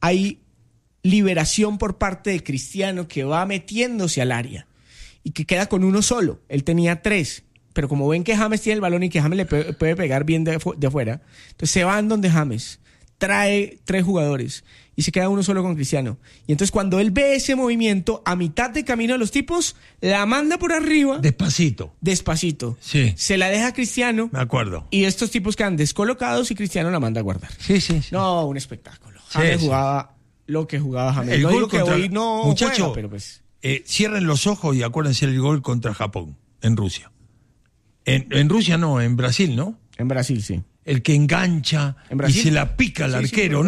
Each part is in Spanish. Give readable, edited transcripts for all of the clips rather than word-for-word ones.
hay liberación por parte de Cristiano, que va metiéndose al área y que queda con uno solo. Él tenía 3, pero como ven que James tiene el balón y que James le puede pegar bien de afuera, entonces se van donde James, trae 3 jugadores y se queda uno solo con Cristiano. Y entonces cuando él ve ese movimiento, a mitad de camino de los tipos, la manda por arriba. Despacito. Sí. Se la deja a Cristiano. Me acuerdo. Y estos tipos quedan descolocados y Cristiano la manda a guardar. Sí. No, un espectáculo. James jugaba lo que jugaba James. El no gol digo que contra... hoy no Muchacho, juega, pero pues... cierren los ojos y acuérdense el gol contra Japón, en Rusia. En Rusia no, en Brasil, ¿no? En Brasil, sí. El que engancha y se la pica al arquero.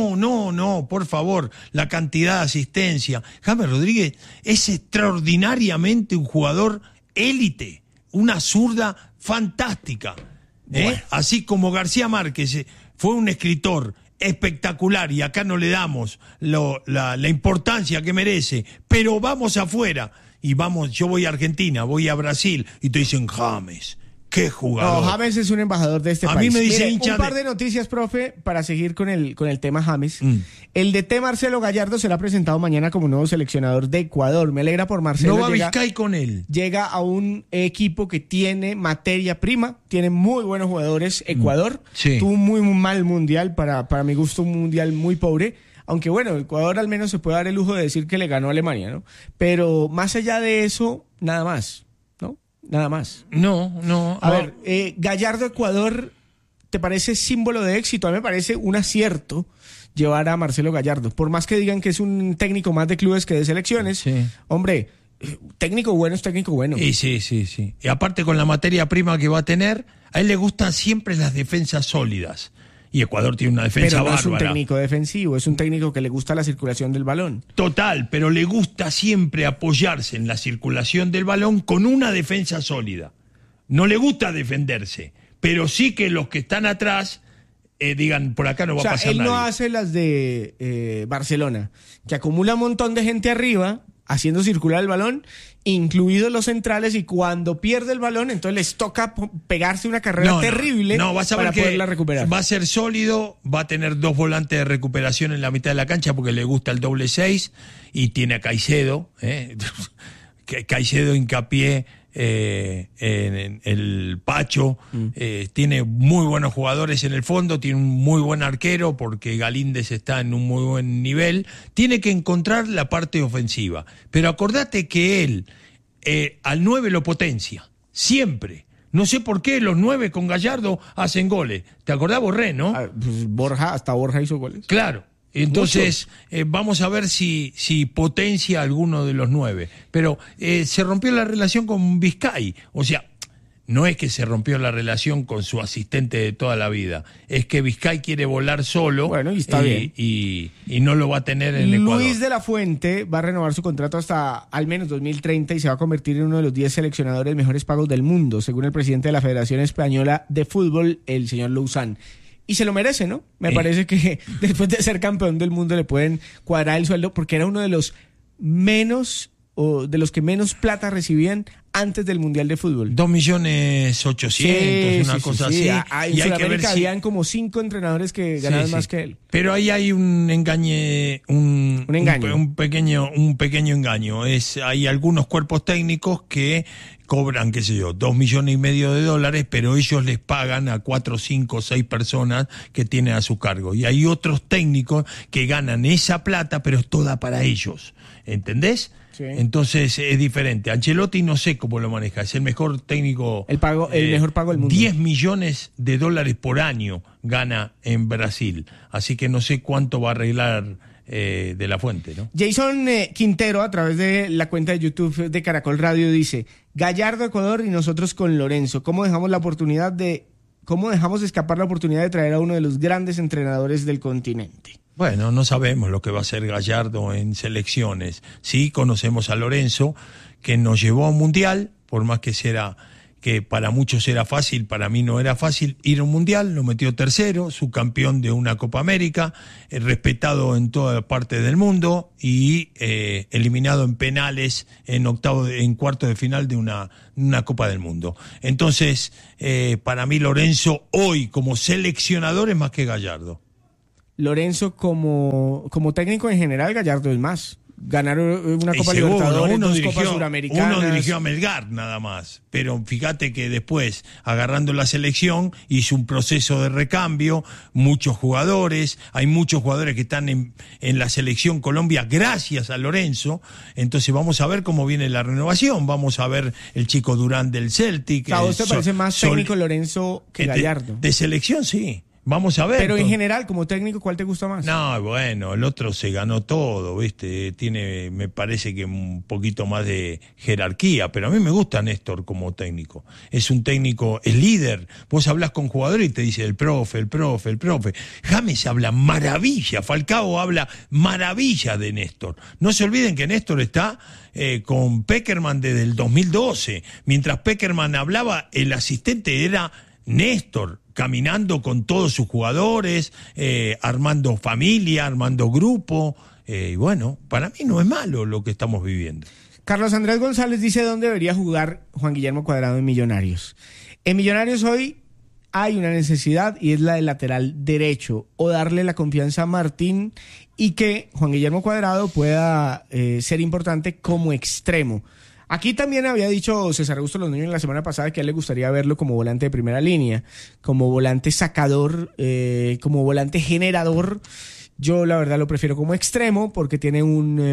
No, por favor. La cantidad de asistencia. James Rodríguez es extraordinariamente un jugador élite. Una zurda fantástica. Bueno. Así como García Márquez fue un escritor espectacular y acá no le damos la importancia que merece. Pero vamos afuera y vamos, yo voy a Argentina, voy a Brasil y te dicen James. ¡Qué jugador! No, James es un embajador de este país. A mí me dice hincha un par de noticias, profe, para seguir con el tema James. El DT Marcelo Gallardo será presentado mañana como nuevo seleccionador de Ecuador. Me alegra por Marcelo. No va Vizcay con él. Llega a un equipo que tiene materia prima, tiene muy buenos jugadores. Ecuador tuvo un muy mal mundial, para mi gusto un mundial muy pobre. Aunque bueno, Ecuador al menos se puede dar el lujo de decir que le ganó a Alemania, ¿no? Pero más allá de eso, nada más. Nada más. No. A ver, Gallardo Ecuador, ¿te parece símbolo de éxito? A mí me parece un acierto llevar a Marcelo Gallardo. Por más que digan que es un técnico más de clubes que de selecciones, hombre, técnico bueno es técnico bueno. Sí. Y aparte con la materia prima que va a tener, a él le gustan siempre las defensas sólidas. Y Ecuador tiene una defensa bárbara. Pero no es un técnico defensivo, es un técnico que le gusta la circulación del balón. Total, pero le gusta siempre apoyarse en la circulación del balón con una defensa sólida. No le gusta defenderse, pero sí que los que están atrás digan, por acá no va a pasar nadie. Él no nadie. hace las de Barcelona, que acumula un montón de gente arriba haciendo circular el balón, incluidos los centrales, y cuando pierde el balón, entonces les toca pegarse una carrera terrible para poderla recuperar. Va a ser sólido, va a tener 2 volantes de recuperación en la mitad de la cancha porque le gusta el doble 6 y tiene a Caicedo, Caicedo hincapié en el Pacho, tiene muy buenos jugadores en el fondo, tiene un muy buen arquero porque Galíndez está en un muy buen nivel, tiene que encontrar la parte ofensiva, pero acordate que él al 9 lo potencia, siempre. No sé por qué los 9 con Gallardo hacen goles. ¿Te acordás Borré, no? Pues hasta Borja hizo goles. Claro. Entonces, vamos a ver si potencia alguno de los 9. Pero se rompió la relación con Vizcay. O sea, no es que se rompió la relación con su asistente de toda la vida. Es que Vizcay quiere volar solo. Bueno, y está bien. Y no lo va a tener en Ecuador. Luis de la Fuente va a renovar su contrato hasta al menos 2030 y se va a convertir en uno de los 10 seleccionadores mejores pagos del mundo, según el presidente de la Federación Española de Fútbol, el señor Louzán. Y se lo merece, ¿no? Me parece que después de ser campeón del mundo le pueden cuadrar el sueldo porque era uno de los menos o de los que menos plata recibían antes del Mundial de Fútbol. 2.800.000, una cosa así. Y hay que ver si habían como 5 entrenadores que ganaban más que él. Pero ahí hay un engaño. Un pequeño engaño. Hay algunos cuerpos técnicos que cobran, qué sé yo, $2.5 millones, pero ellos les pagan a 4, 5, 6 personas que tienen a su cargo. Y hay otros técnicos que ganan esa plata, pero es toda para ellos. ¿Entendés? Sí. Entonces es diferente. Ancelotti no sé cómo lo maneja, es el mejor técnico. El mejor pago del mundo. $10 millones por año gana en Brasil. Así que no sé cuánto va a arreglar de la Fuente, ¿no? Jason Quintero, a través de la cuenta de YouTube de Caracol Radio, dice: Gallardo Ecuador y nosotros con Lorenzo. ¿Cómo dejamos escapar la oportunidad de traer a uno de los grandes entrenadores del continente? Bueno, no sabemos lo que va a hacer Gallardo en selecciones. Sí, conocemos a Lorenzo, que nos llevó a un mundial, por más que para muchos era fácil, para mí no era fácil ir a un mundial, lo metió tercero, subcampeón de una Copa América, respetado en toda parte del mundo y eliminado en penales en cuarto de final de una Copa del Mundo. Entonces, para mí Lorenzo hoy como seleccionador es más que Gallardo. Lorenzo, como técnico en general, Gallardo es más. Ganaron una Copa Libertadores, dos Copas Suramericanas. Uno dirigió a Melgar nada más, pero fíjate que después, agarrando la selección, hizo un proceso de recambio, muchos jugadores, hay muchos jugadores que están en la selección Colombia gracias a Lorenzo, entonces vamos a ver cómo viene la renovación, vamos a ver el chico Durán del Celtic. ¿A vos te parece más técnico Lorenzo que Gallardo? De selección sí. Vamos a ver. Pero en general, como técnico, ¿cuál te gusta más? No, bueno, el otro se ganó todo, ¿viste? Tiene, me parece que un poquito más de jerarquía, pero a mí me gusta Néstor como técnico. Es un técnico, es líder. Vos hablás con jugadores y te dice el profe. James habla maravilla, Falcao habla maravilla de Néstor. No se olviden que Néstor está con Pekerman desde el 2012. Mientras Pekerman hablaba, el asistente era Néstor, caminando con todos sus jugadores, armando familia, armando grupo, y bueno, para mí no es malo lo que estamos viviendo. Carlos Andrés González dice dónde debería jugar Juan Guillermo Cuadrado en Millonarios. En Millonarios hoy hay una necesidad y es la del lateral derecho, o darle la confianza a Martín y que Juan Guillermo Cuadrado pueda ser importante como extremo. Aquí también había dicho César Augusto Los Niños la semana pasada que a él le gustaría verlo como volante de primera línea, como volante sacador, como volante generador. Yo la verdad lo prefiero como extremo porque tiene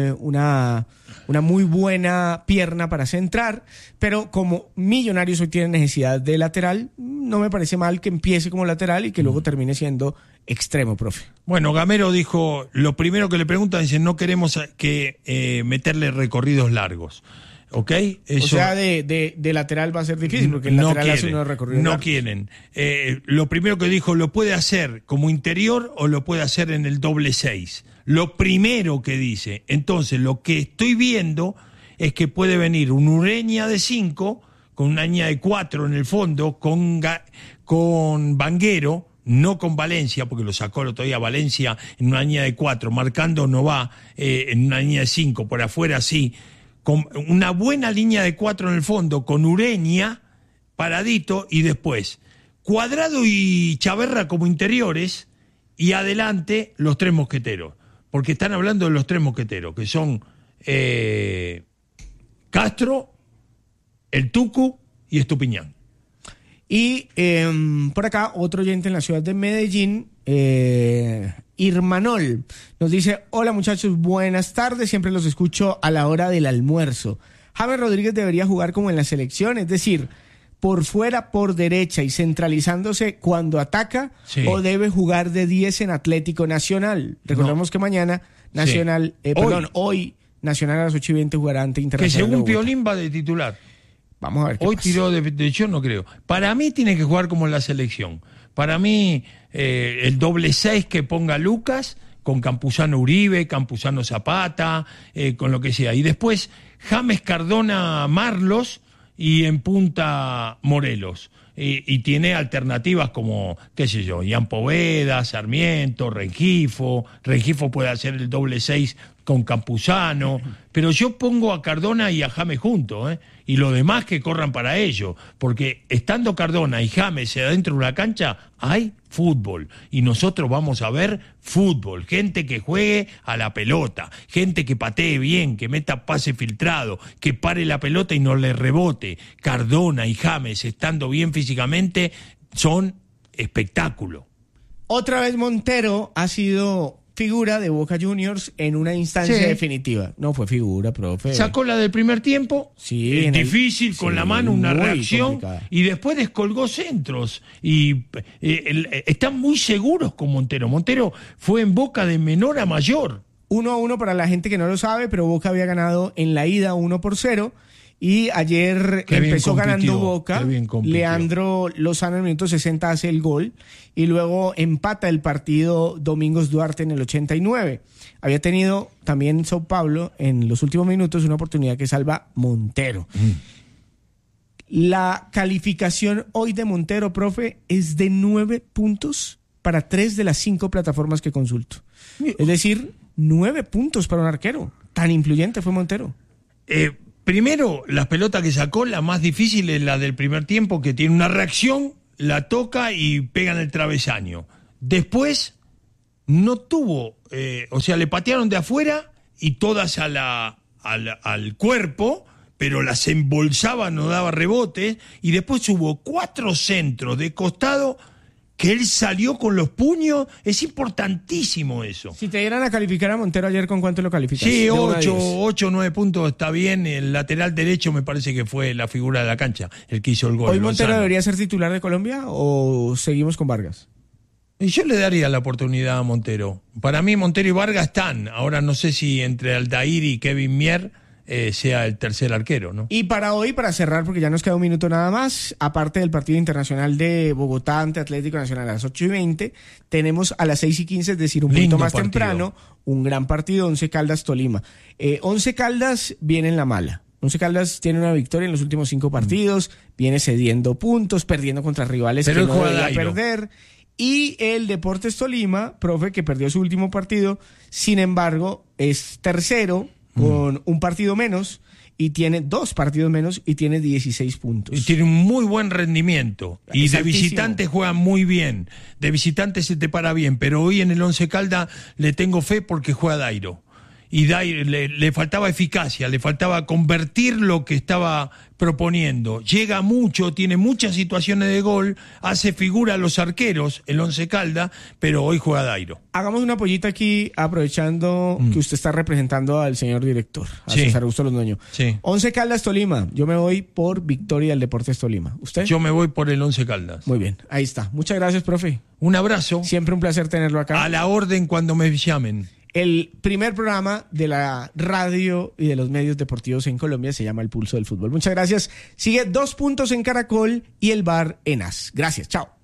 una muy buena pierna para centrar, pero como Millonarios hoy tiene necesidad de lateral, no me parece mal que empiece como lateral y que luego termine siendo extremo, profe. Bueno, Gamero dijo, lo primero que le preguntan, dice, no queremos que meterle recorridos largos. ¿Ok? Eso, o sea, de lateral va a ser difícil porque el lateral hace unos recorridos largos. No quieren. Lo primero que dijo, ¿lo puede hacer como interior o lo puede hacer en el doble 6? Lo primero que dice. Entonces, lo que estoy viendo es que puede venir un Ureña de 5, con una línea de 4 en el fondo, con Vanguero, no con Valencia, porque lo sacó el otro día Valencia en una línea de 4, marcando no va en una línea de 5, por afuera sí, con una buena línea de 4 en el fondo, con Ureña paradito y después Cuadrado y Chaverra como interiores y adelante los tres mosqueteros, porque están hablando de los tres mosqueteros, que son Castro, el Tucu y Estupiñán. Y por acá otro oyente en la ciudad de Medellín, Irmanol, nos dice: hola muchachos, buenas tardes, siempre los escucho a la hora del almuerzo. James Rodríguez debería jugar como en la selección, es decir, por fuera, por derecha y centralizándose cuando ataca, sí. O debe jugar de 10 en Atlético Nacional. Recordemos que mañana Nacional, sí. Hoy Nacional a las 8:20 jugará ante Internacional. Que según Piolín va de titular. Vamos a ver qué hoy pasa. Tiró de yo no creo. Para mí tiene que jugar como en la selección. Para mí el doble 6 que ponga Lucas con Campuzano Uribe, Campuzano Zapata, con lo que sea. Y después James Cardona Marlos y en punta Morelos. Y tiene alternativas como, qué sé yo, Ian Poveda, Sarmiento, Rengifo. Rengifo puede hacer el doble 6 con Campuzano. Pero yo pongo a Cardona y a James juntos, y los demás que corran para ello. Porque estando Cardona y James adentro de una cancha, hay fútbol. Y nosotros vamos a ver fútbol. Gente que juegue a la pelota. Gente que patee bien, que meta pase filtrado, que pare la pelota y no le rebote. Cardona y James, estando bien físicamente, son espectáculo. Otra vez Montero ha sido figura de Boca Juniors en una instancia definitiva. No fue figura, profe. Sacó la del primer tiempo, sí, difícil, con la mano, una reacción, complicada. Y después descolgó centros. Y están muy seguros con Montero. Montero fue en Boca de menor a mayor. 1-1 para la gente que no lo sabe, pero Boca había ganado en la ida 1-0. Y ayer empezó ganando Boca, Leandro Lozano en el minuto 60 hace el gol y luego empata el partido Domingos Duarte en el 89. Había tenido también Sao Paulo en los últimos minutos una oportunidad que salva Montero. La calificación hoy de Montero, profe, es de 9 puntos para 3 de las 5 plataformas que consulto. Es decir, 9 puntos para un arquero. Tan influyente fue Montero. Primero, las pelotas que sacó, la más difícil es la del primer tiempo, que tiene una reacción, la toca y pega en el travesaño. Después, no tuvo, o sea, le patearon de afuera y todas al cuerpo, pero las embolsaba, no daba rebote, y después hubo 4 centros de costado que él salió con los puños. Es importantísimo eso. Si te dieran a calificar a Montero ayer, ¿con cuánto lo calificas? Sí, 8 o 9 puntos está bien. El lateral derecho me parece que fue la figura de la cancha, el que hizo el gol. ¿Hoy Montero debería ser titular de Colombia o seguimos con Vargas? Y yo le daría la oportunidad a Montero. Para mí Montero y Vargas están. Ahora no sé si entre Aldair y Kevin Mier sea el tercer arquero, ¿no? Y para hoy, para cerrar, porque ya nos queda un minuto nada más, aparte del partido internacional de Bogotá ante Atlético Nacional a las 8:20, tenemos a las 6:15, es decir, un poquito más temprano, un gran partido, Once Caldas-Tolima. Once Caldas viene en la mala. Once Caldas tiene una victoria en los últimos 5 partidos, viene cediendo puntos, perdiendo contra rivales que no debería perder. Y el Deportes Tolima, profe, que perdió su último partido, sin embargo, es tercero con un partido menos y tiene 2 partidos menos y tiene 16 puntos. Y tiene un muy buen rendimiento. Y de visitante juega muy bien. De visitante se te para bien, pero hoy en el Once Caldas le tengo fe porque juega Dairo. Y Dairo le faltaba eficacia, le faltaba convertir lo que estaba proponiendo. Llega mucho, tiene muchas situaciones de gol, hace figura a los arqueros, el Once Caldas, pero hoy juega Dairo. Hagamos una pollita aquí, aprovechando que usted está representando al señor director, a César Augusto Londoño. Sí. Once Caldas Tolima, yo me voy por victoria del Deportes Tolima. ¿Usted? Yo me voy por el Once Caldas. Muy bien, ahí está. Muchas gracias, profe. Un abrazo. Siempre un placer tenerlo acá. A la orden cuando me llamen. El primer programa de la radio y de los medios deportivos en Colombia se llama El Pulso del Fútbol. Muchas gracias. Sigue 2 puntos en Caracol y el VAR en AS. Gracias, chao.